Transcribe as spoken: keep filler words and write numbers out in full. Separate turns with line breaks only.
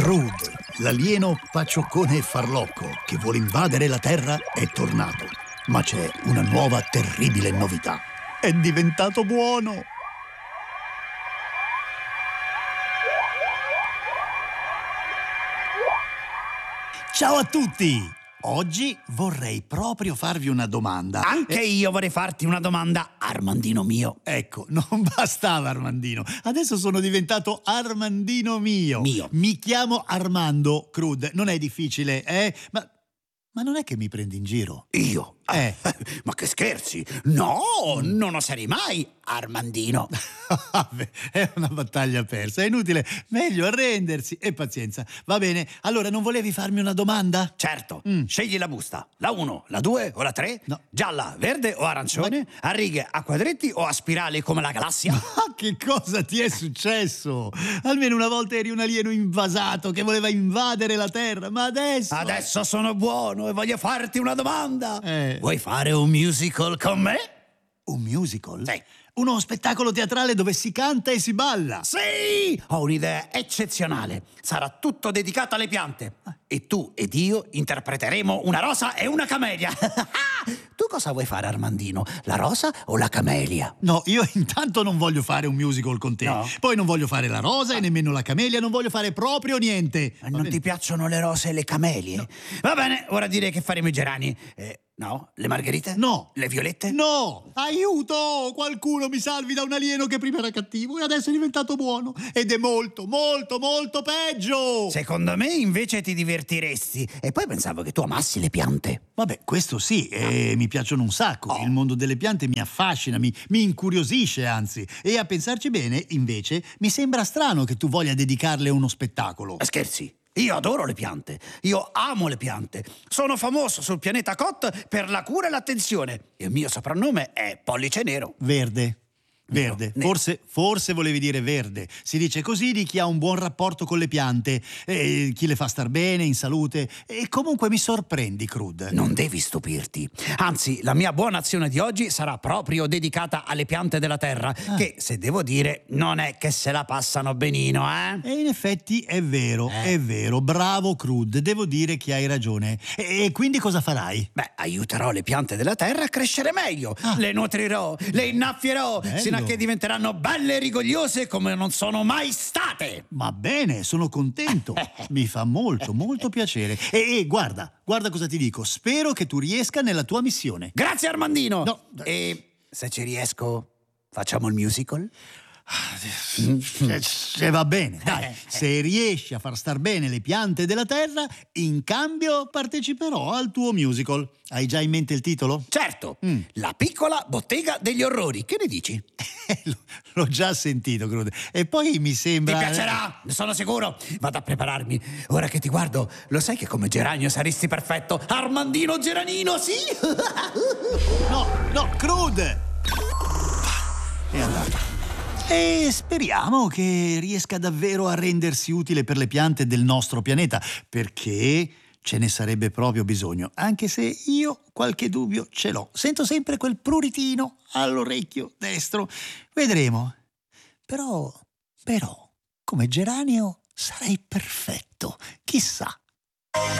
Crude, l'alieno pacioccone e farlocco che vuole invadere la Terra, è tornato. Ma c'è una nuova terribile novità. È diventato buono! Ciao a tutti! Oggi vorrei proprio farvi una domanda.
Anche
Eh,
io vorrei farti una domanda, Armandino mio.
Ecco, non bastava Armandino. Adesso sono diventato Armandino mio.
Mio.
Mi chiamo Armando, Crude. Non è difficile, eh? Ma, ma non è che mi prendi in giro?
Io?
Eh.
Ma che scherzi? No, non oserei mai, Armandino.
Vabbè, è una battaglia persa, è inutile. Meglio arrendersi e pazienza. Va bene, allora non volevi farmi una domanda?
Certo,
Mm.
scegli la busta. La uno, la due o la tre?
No.
Gialla, verde o arancione? A righe, a quadretti o a spirali come la galassia?
Ma che cosa ti è successo? Almeno una volta eri un alieno invasato che voleva invadere la Terra, ma adesso...
Adesso sono buono e voglio farti una domanda.
Eh.
Vuoi fare un musical con me?
Un musical?
Sì.
Uno spettacolo teatrale dove si canta e si balla?
Sì! Ho un'idea eccezionale. Sarà tutto dedicato alle piante. E tu ed io interpreteremo una rosa e una camelia. Tu cosa vuoi fare, Armandino? La rosa o la camelia?
No, io intanto non voglio fare un musical con te.
No?
Poi non voglio fare la rosa e nemmeno la camelia, non voglio fare proprio niente.
Ma non ti piacciono le rose e le camelie? Va bene, ora direi che faremo i gerani. Eh, no? Le margherite?
No.
Le violette?
No! Aiuto! Qualcuno mi salvi da un alieno che prima era cattivo e adesso è diventato buono. Ed è molto, molto, molto peggio!
Secondo me invece ti divertiresti. E poi pensavo che tu amassi le piante.
Vabbè, questo sì, e mi piacciono un sacco.
Oh.
Il mondo delle piante mi affascina, mi, mi incuriosisce anzi. E a pensarci bene, invece, mi sembra strano che tu voglia dedicarle uno spettacolo.
Ma scherzi? Io adoro le piante, io amo le piante. Sono famoso sul pianeta Cot per la cura e l'attenzione. Il mio soprannome è Pollice Nero.
Verde. Verde.
Nero.
Forse, forse volevi dire verde. Si dice così di chi ha un buon rapporto con le piante, e chi le fa star bene, in salute. E comunque mi sorprendi, Crude.
Non devi stupirti. Anzi, la mia buona azione di oggi sarà proprio dedicata alle piante della terra,
Ah.
che, se devo dire, non è che se la passano benino, eh?
E in effetti è vero,
Eh.
è vero. Bravo, Crude. Devo dire che hai ragione. E, e quindi cosa farai?
Beh, aiuterò le piante della terra a crescere meglio.
Ah.
Le nutrirò, le innaffierò,
Bello.
sino a che diventeranno belle e rigogliose come non sono mai state.
Ma bene, sono contento. Mi fa molto, molto piacere. E, e guarda, guarda cosa ti dico. Spero che tu riesca nella tua missione.
Grazie, Armandino.
No.
E se ci riesco, facciamo il musical?
Se va bene, dai. Se riesci a far star bene le piante della terra, in cambio parteciperò al tuo musical. Hai già in mente il titolo?
Certo,
Mm.
La piccola bottega degli orrori. Che ne dici?
L- L'ho già sentito, Crude. E poi mi
Ti
sembra...
piacerà, ne sono sicuro. Vado a prepararmi. Ora che ti guardo, lo sai che come geranio saresti perfetto? Armandino Geranino, sì?
No, no, Crude! È andato. E speriamo che riesca davvero a rendersi utile per le piante del nostro pianeta, perché ce ne sarebbe proprio bisogno, anche se io qualche dubbio ce l'ho. Sento sempre quel pruritino all'orecchio destro. Vedremo. Però, però, come geranio sarei perfetto. Chissà.